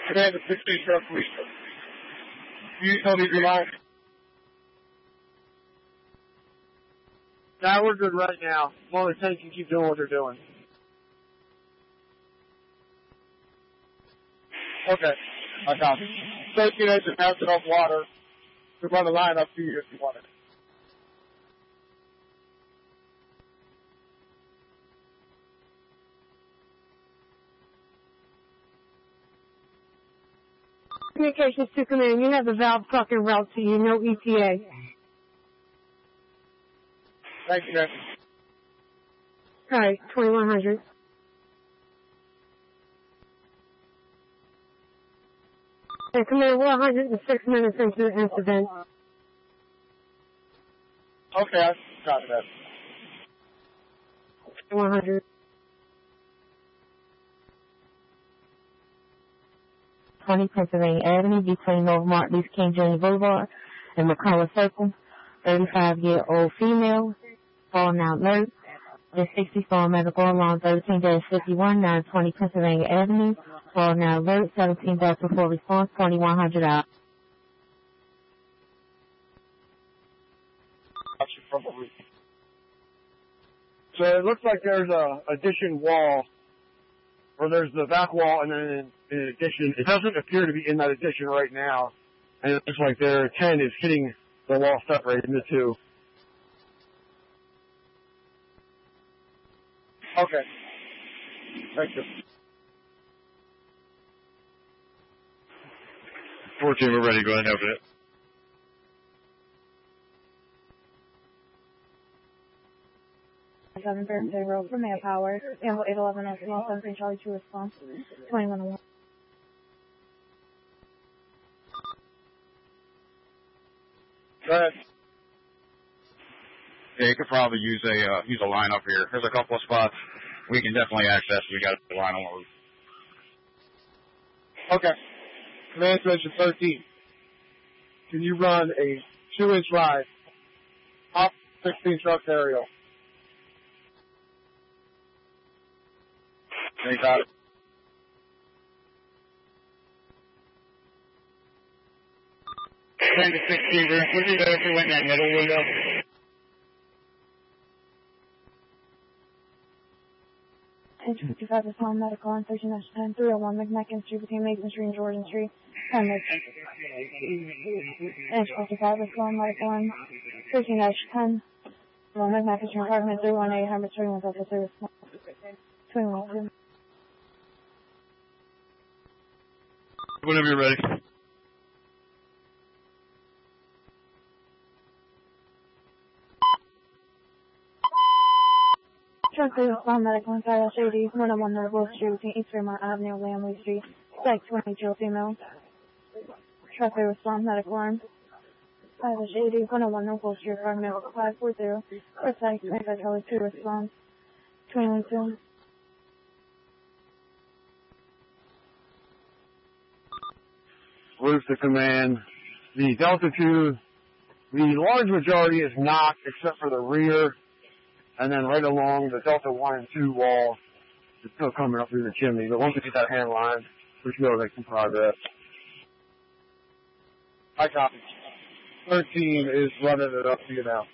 Command the 16 truck, please. You tell me your line. Nah, we're good right now. Long as 10 can keep doing what they're doing. Okay, I copy. 13 engine passing off water to run the line up to you if you want it. Communications to command. You have the valve fucking route to you. No ETA. Thank you, man. All right, 2100. And command, we're 106 minutes into the incident. Okay, I copy that. 100. 20 Pennsylvania Avenue between North Martin Luther King Jr. Boulevard and McCullough Circle. 35-year-old female. Falling out alert. The 64 medical alarm 13-51 920 Pennsylvania Avenue. Falling out alert. 17 deaths before response. 2100 out. So it looks like there's a addition wall, or there's the back wall, and then in addition, it doesn't appear to be in that addition right now, and it looks like their 10 is hitting the wall separated into two. Okay. Thank you. 14, we're ready. Go ahead and open it. Thursday Road for Manpower, Amble 811 at Small Center, Charlie 2 response, 2101. Go ahead. Yeah, you could probably use a line up here. There's a couple of spots we can definitely access. We got the line on the roof. Okay. Command to engine 13. Can you run a 2-inch ride up 16 truck aerial? Any got it? Send to 16, we'll do that if we went in that middle window. Engine 55 is on medical on 13-10, 301 McMecken Street between Mason Street and Jordan Street. Engine 55 is on medical on 13-10, 1 McMecken Street, apartment 318, Harvard 21, Delta Service, 21. Whenever you're ready. Truck on medical on Kyle Shady, 101 Northwell Street between East Fremont Avenue and Lamley Street. Psych 22 female. Truck respond medical arm. Kyle Shady, 101 Northwell Street, apartment 540. Or Psych 25 Charlie 2 response. 21. Roof to command. The Delta 2, the large majority is knocked except for the rear, and then right along the Delta 1 and 2 wall, it's still coming up through the chimney. But once we get that hand line, we should be able to make some progress. I copy. 13 is running it up to you now.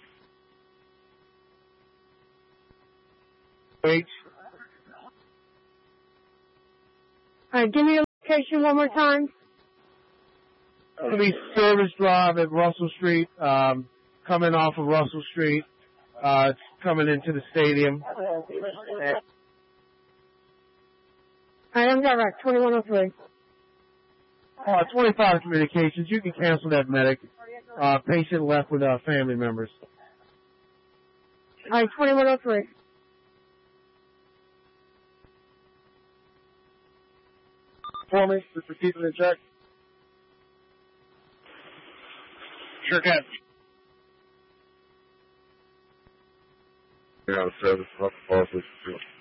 Wait. All right, give me your location one more time. It'll be Service Drive at Russell Street, coming off of Russell Street. It's coming into the stadium. All right, I'm direct, 2103. 25 communications. You can cancel that medic. Patient left with family members. All right, 2103. For me, just for keeping in check. Sure can. Yeah, service,